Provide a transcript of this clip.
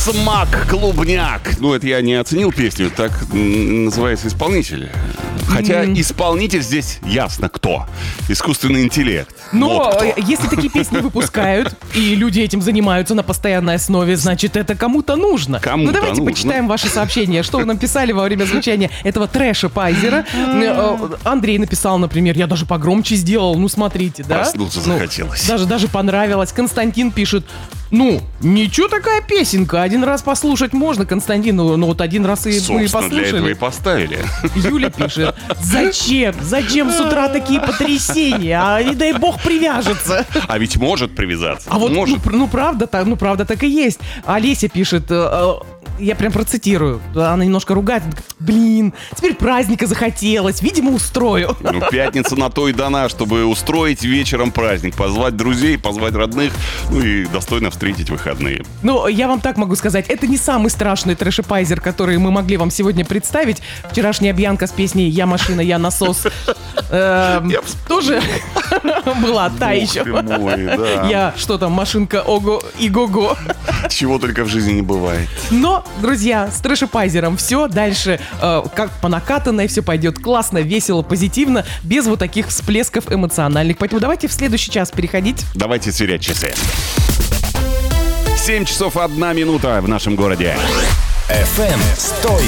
Смак, клубняк. Ну, это я не оценил песню, так называется исполнитель. Хотя исполнитель здесь ясно кто. Искусственный интеллект. Но Вот кто. если такие песни выпускают, и люди этим занимаются на постоянной основе, значит, это кому-то нужно. Кому-то Ну, давайте нужно. почитаем ваши сообщения. Что вы нам писали во время звучания этого трэша Пайзера. Андрей написал, например, я даже погромче сделал, ну, смотрите, да? Проснуться захотелось. Даже понравилось. Константин пишет, ну, ничего такая песенка, один раз послушать можно, Константин, ну вот один раз мы и Собственно, для этого и послушали. поставили. Юля пишет, зачем с утра такие потрясения, а не дай бог привяжется. А ведь может привязаться. А вот, может. правда так и есть. Олеся пишет, я прям процитирую, она немножко ругает, блин, теперь праздника захотелось, видимо, устрою. Ну, пятница на то и дана, чтобы устроить вечером праздник, позвать друзей, позвать родных, ну и достойно встретить выходные. Ну, я вам так могу сказать, это не самый страшный трэшепайзер, который мы могли вам сегодня представить. Вчерашняя Бьянка с песней «Я машина, я насос» тоже была та еще. Бог ты мой, да. Я, что там, машинка ого и го-го. Чего только в жизни не бывает. Но, друзья, с трэшепайзером все. Дальше, как по накатанной, все пойдет классно, весело, позитивно, без вот таких всплесков эмоциональных. Поэтому давайте в следующий час переходить. Давайте сверять часы. 7 часов 1 минута в нашем городе. FM 100.